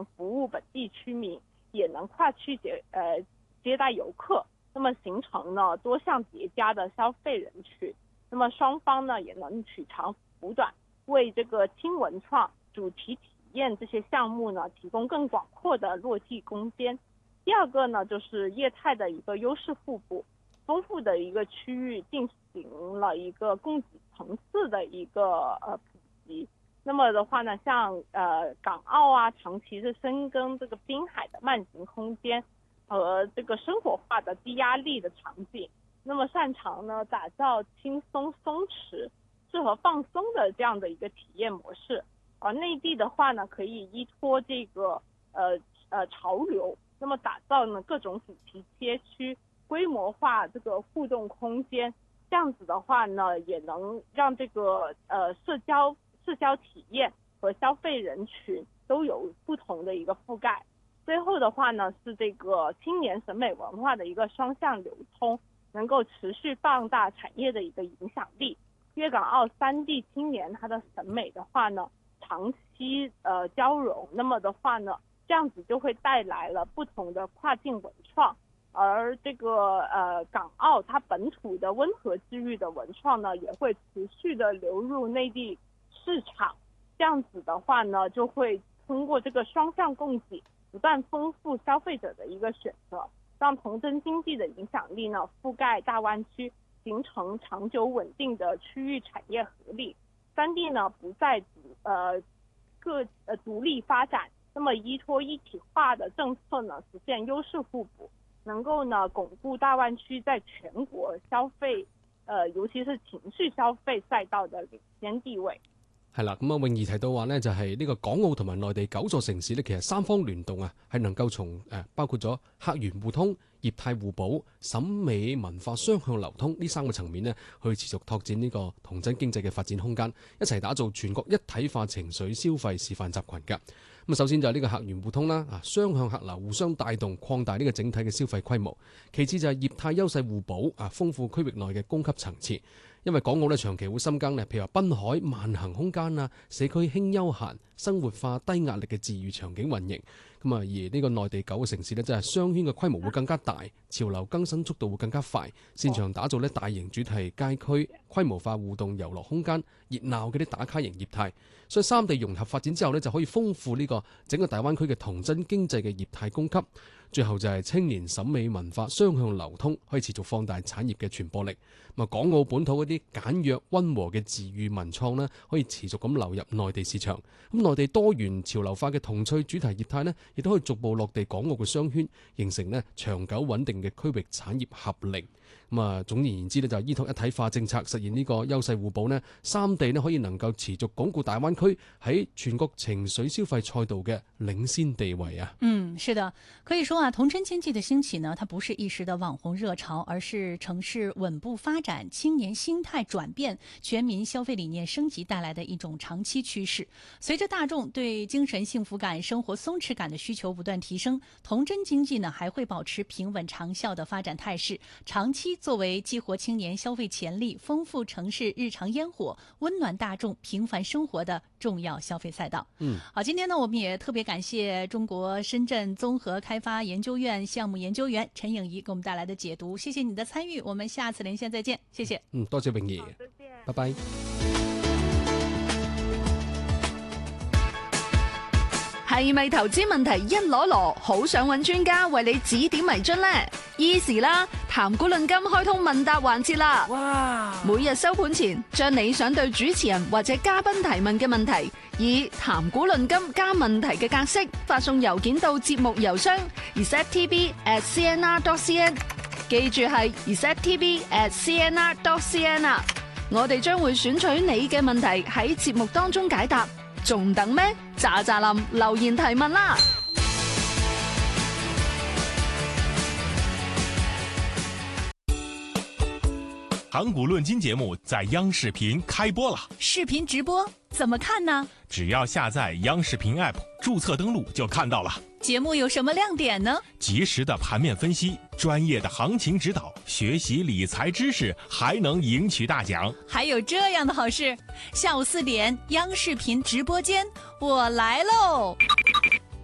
能服务本地居民，也能跨区接待游客，那么形成呢多项叠加的消费人群。那么双方呢也能取长补短，为这个轻文创、主题体验这些项目呢提供更广阔的落地空间。第二个呢就是业态的一个优势互补，丰富的一个区域进行了一个供给层次的一个普及。那么的话呢，像港澳啊，长期是深耕这个滨海的慢行空间和这个生活化的低压力的场景，那么擅长呢打造轻松松弛、适合放松的这样的一个体验模式。而内地的话呢，可以依托这个潮流，那么打造呢各种主题街区，规模化这个互动空间。这样子的话呢，也能让这个社交体验和消费人群都有不同的一个覆盖。最后的话呢，是这个青年审美文化的一个双向流通，能够持续放大产业的一个影响力。粤港澳三地青年他的审美的话呢，长期交融，那么的话呢，这样子就会带来了不同的跨境文创。而这个港澳它本土的温和治愈的文创呢，也会持续的流入内地市场。这样子的话呢，就会通过这个双向供给，不断丰富消费者的一个选择，让同真经济的影响力呢覆盖大湾区，形成长久稳定的区域产业合力。三地呢不再独立发展，那么依托一体化的政策呢，实现优勢互補，能夠呢鞏固大灣區在全國消費尤其是情緒消費賽道的領先地位。 係啦，咁啊，泳兒提到話呢，就係呢個港澳同埋內地9座城市呢，其實三方聯動啊，係能夠從包括咗客源互通、業態互補、審美文化雙向流通呢3個層面呢，去持續拓展呢個童真經濟嘅發展空間，一齊打造全國一體化情緒消費示範集群㗎。咁首先就係呢個客源互通啦，雙向客流互相帶動，擴大呢個整體嘅消費規模。其次就係業態優勢互補，豐富區域內嘅供給層次。因為港澳咧長期會深耕譬如話濱海慢行空間啊、社區輕休閒、生活化低壓力嘅自娛場景運營。咁而呢個內地9個城市呢，真係商圈嘅規模會更加大，潮流更新速度會更加快，擅長打造呢大型主題街區、規模化互動遊樂空間、熱鬧嘅啲打卡型業態。所以三地融合發展之後呢，就可以豐富呢個整個大灣區嘅童真經濟嘅業態供給。最後就係青年審美文化雙向流通，可以持續放大產業嘅傳播力。港澳本土嗰啲簡約溫和嘅自娛文創呢，可以持續咁流入內地市場。咁內地多元潮流化嘅童趣主題業態呢，亦都可以逐步落地港澳嘅商圈，形成呢長久穩定嘅區域產業合力。總而言之呢，就係依託一體化政策實現呢個優勢互補呢，三地呢可以能夠持續鞏固大灣區喺全國情緒消費賽道嘅領先地位啊。 是的，可以說童真經濟的興起呢，它不是一時的網紅熱潮，而是城市穩步發展、青年心態轉變、全民消費理念升級帶來的一種長期趨勢。隨着大眾對精神幸福感、生活鬆弛感的需求不斷提升，童真經濟呢還會保持平穩長效的發展態勢，長期作為激活青年消費潛力、豐富城市日常煙火、溫暖大眾平凡生活的重要消費賽道。好，今天呢我們也特別感謝中國深圳綜合開發研究院項目研究員陳穎儀給我們帶來的解讀，謝謝你的參與，我們下次連線再見，謝謝。 多謝泳儀，拜拜。 係咪投資問題一籮籮，好想揾專家為你指點迷津呢？Easy 啦，談股論金開通問答環節啦！哇！每日收盤前，將你想對主持人或者嘉賓提問嘅問題，以談股論金加問題嘅格式發送郵件到節目郵箱 receptv@cnr.cn， 記住係 receptv@cnr.cn 啊！我哋將會選取你嘅問題喺節目當中解答，仲等咩？喳喳林留言提問啦！ 談股論金節目在央視頻開播了， 視頻直播怎麼看呢？ 只要下載央視頻 App， 註冊登錄就看到了。 節目有什麼亮點呢？ 及時的盤面分析，專業的行情指導，學習理財知識，還能贏取大獎。 還有這樣的好事，下午4點央視頻直播間，我來嘍！